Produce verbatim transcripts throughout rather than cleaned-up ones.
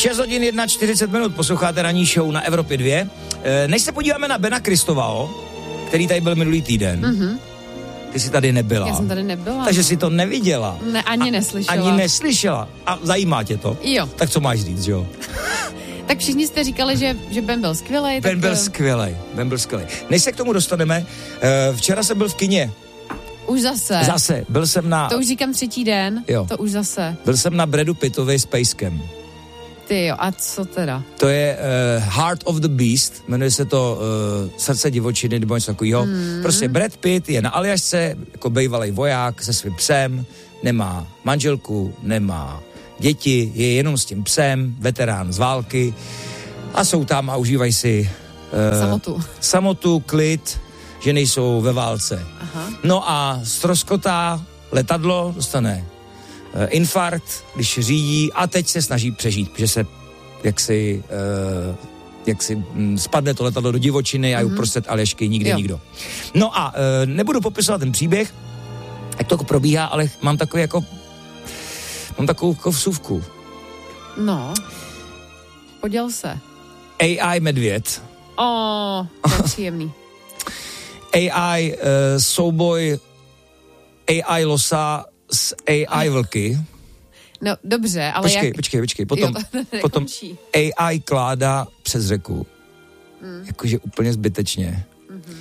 šest hodin čtyřicet minut, posloucháte ranní show na Evropě dva. E, než se podíváme na Bena Kristovao, který tady byl minulý týden, mm-hmm. ty jsi tady nebyla. Já jsem tady nebyla. Takže jsi to neviděla. Ne, ani neslyšela. Ani neslyšela. A zajímá tě to? Jo. Tak co máš říct, jo? Tak všichni jste říkali, že, že Ben byl skvělej. Ben tak... byl skvělej, Ben byl skvělej. Než se k tomu dostaneme, včera jsem byl v kině. Už zase. Zase, byl jsem na... To už říkám třetí den, jo. To už zase. Byl jsem na Bradu Pittovi s Pejskem. Ty jo, a co teda? To je uh, Heart of the Beast, jmenuje se to uh, Srdce divočiny, nebo něco takového. Hmm. Prostě Brad Pitt je na Aljašce, jako bývalej voják se svým psem, nemá manželku, nemá děti, je jenom s tím psem, veterán z války a jsou tam a užívají si uh, samotu. samotu, klid, že nejsou ve válce. Aha. No a ztroskotá letadlo, dostane uh, infarkt, když řídí a teď se snaží přežít, protože se jaksi, uh, jaksi um, spadne to letadlo do divočiny a mm-hmm. uprostřed Aljašky nikde jo. nikdo. No a uh, nebudu popisovat ten příběh, jak to jako probíhá, ale mám takový jako mám takovou jako vsuvku. No, poděl se. A I medvěd. Oh, to je příjemný. A I uh, souboj A I losa s A I vlky. No, dobře, ale počkej, jak... Počkej, počkej, potom, jo, potom A I Kláda přes řeku. Mm. Jakože úplně zbytečně. Mm-hmm.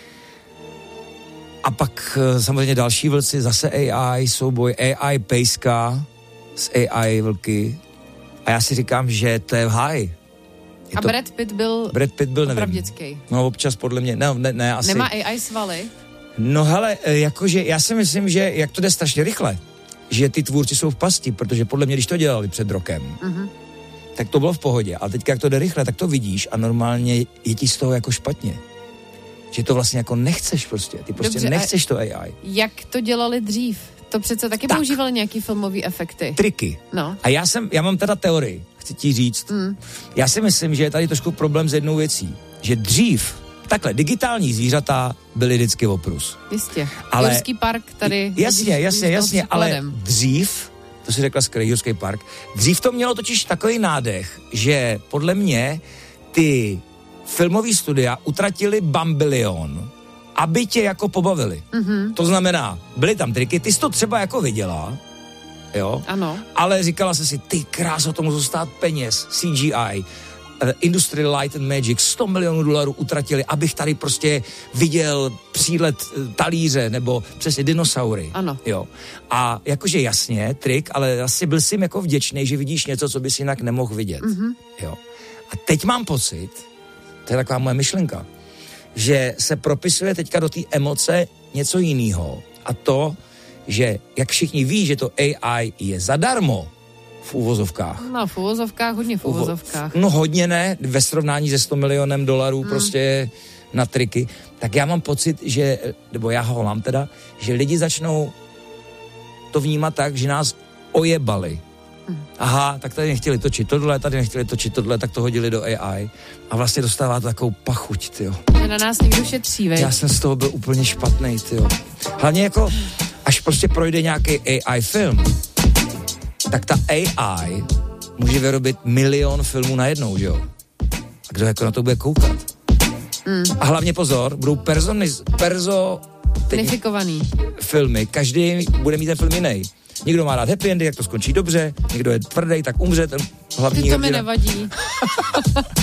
A pak uh, samozřejmě další vlci, zase A I, souboj A I Pejska s A I vlky. A já si říkám, že to je v háji. A to, Brad Pitt byl Brad Pitt byl, nevím. opravdický. No občas podle mě, ne, ne, ne asi. Nemá A I svaly? No hele, jakože já si myslím, že jak to jde strašně rychle, že ty tvůrci jsou v pasti, protože podle mě, když to dělali před rokem, mm-hmm. tak to bylo v pohodě. A teď, jak to jde rychle, tak to vidíš a normálně je ti z toho jako špatně. Že to vlastně jako nechceš prostě. Ty prostě Dobře, nechceš to A I. Jak to dělali dřív? To přece taky tak. používali nějaký filmový efekty. Triky. No. A já jsem, já mám teda teorii, chci ti říct. Mm. Já si myslím, že je tady trošku problém s jednou věcí. Že dřív, takhle, digitální zvířata byly vždycky oprus. Jistě. Ale Jurský park tady... Jasně, vidíš, jasně, jasně, ale dřív, to si řekla skvělý, Jurský park, dřív to mělo totiž takový nádech, že podle mě ty filmový studia utratili bambilion, aby tě jako pobavili. Mm-hmm. To znamená, byly tam triky, ty jsi to třeba jako viděla, jo? Ano. Ale říkala jsi si, ty kráso, to můžu stát peněz, C G I, uh, Industrial Light and Magic, sto milionů dolarů utratili, abych tady prostě viděl přílet uh, talíře, nebo přesně dinosaury. Ano. Jo. A jakože jasně, trik, ale asi byl jsi jim jako vděčný, že vidíš něco, co bys jinak nemohl vidět. Mm-hmm. Jo. A teď mám pocit, to je taková moje myšlenka, že se propisuje teďka do té emoce něco jiného. A to, že jak všichni ví, že to A I je zadarmo v uvozovkách. No, v uvozovkách, hodně v uvozovkách. No hodně ne, ve srovnání se sto milionem dolarů mm. prostě na triky. Tak já mám pocit, že, nebo já ho mám teda, že lidi začnou to vnímat tak, že nás ojebali. Aha, tak tady nechtěli točit tohle, tady nechtěli točit tohle, tak to hodili do A I. A vlastně dostává to takovou pachuť, tyjo. Že na nás někdo šetří, veď? Já jsem z toho byl úplně špatnej, tyjo. Hlavně jako, až prostě projde nějaký A I film, tak ta A I může vyrobit milion filmů najednou, že jo? A kdo jako na to bude koukat? Mm. A hlavně pozor, budou personiz... perzo... Unifikovaný. Filmy, každý bude mít ten film jiný. Někdo má rád happy endy, jak to skončí dobře, někdo je tvrdý, tak umře ten hlavní Ty to mi nevadí.